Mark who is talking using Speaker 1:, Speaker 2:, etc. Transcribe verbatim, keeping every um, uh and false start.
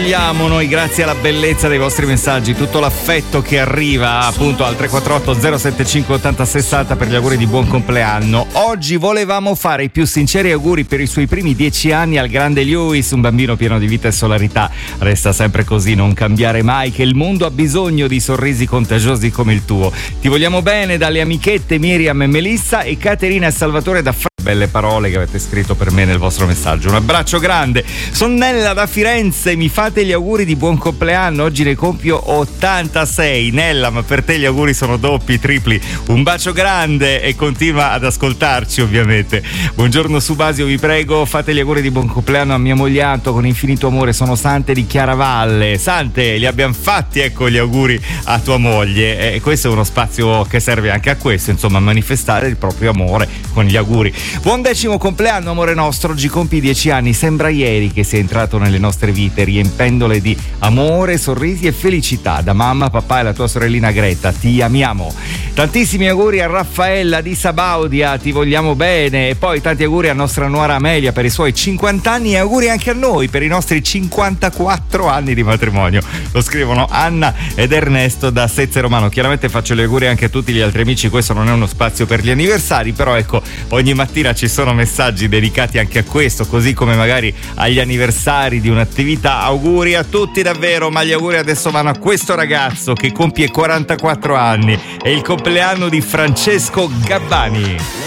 Speaker 1: vogliamo noi grazie alla bellezza dei vostri messaggi, tutto l'affetto che arriva appunto al tre quattro otto zero sette cinque otto zero sei zero per gli auguri di buon compleanno. Oggi volevamo fare i più sinceri auguri per i suoi primi dieci anni al grande Lewis, un bambino pieno di vita e solarità. Resta sempre così, non cambiare mai, che il mondo ha bisogno di sorrisi contagiosi come il tuo. Ti vogliamo bene dalle amichette Miriam e Melissa e Caterina e Salvatore da Fra- belle parole che avete scritto per me nel vostro messaggio. Un abbraccio grande. Sonnella da Firenze, mi fate gli auguri di buon compleanno, oggi ne compio ottantasei. Nella, ma per te gli auguri sono doppi, tripli. Un bacio grande e continua ad ascoltarci ovviamente. Buongiorno Subasio, vi prego fate gli auguri di buon compleanno a mia mogliato con infinito amore, sono Sante di Chiaravalle. Sante, li abbiamo fatti, ecco gli auguri a tua moglie, e questo è uno spazio che serve anche a questo, insomma, a manifestare il proprio amore con gli auguri. Buon decimo compleanno amore nostro, oggi compi dieci anni, sembra ieri che sei entrato nelle nostre vite riempendole di amore, sorrisi e felicità. Da mamma, papà e la tua sorellina Greta ti amiamo. Tantissimi auguri a Raffaella di Sabaudia, ti vogliamo bene, e poi tanti auguri a nostra nuora Amelia per i suoi cinquanta anni e auguri anche a noi per i nostri cinquantaquattro anni di matrimonio. Lo scrivono Anna ed Ernesto da Sezze Romano. Chiaramente faccio gli auguri anche a tutti gli altri amici, questo non è uno spazio per gli anniversari, però ecco, ogni mattina ci sono messaggi dedicati anche a questo, così come magari agli anniversari di un'attività. Auguri a tutti davvero, ma gli auguri adesso vanno a questo ragazzo che compie quarantaquattro anni, è il compleanno di Francesco Gabbani.